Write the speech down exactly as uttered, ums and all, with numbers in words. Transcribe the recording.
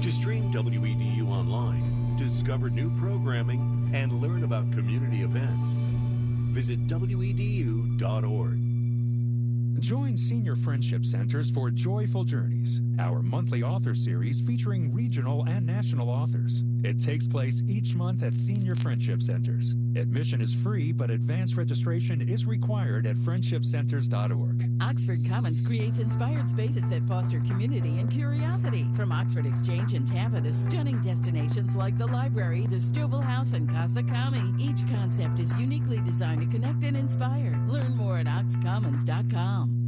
To stream W E D U online, discover new programming, and learn about community events, visit W E D U dot org. Join Senior Friendship Centers for Joyful Journeys, our monthly author series featuring regional and national authors. It takes place each month at Senior Friendship Centers. Admission is free, but advanced registration is required at friendship centers dot org. Oxford Commons creates inspired spaces that foster community and curiosity. From Oxford Exchange in Tampa to stunning destinations like the library, the Stovall House, and Casa Kami, each concept is uniquely designed to connect and inspire. Learn more at ox commons dot com.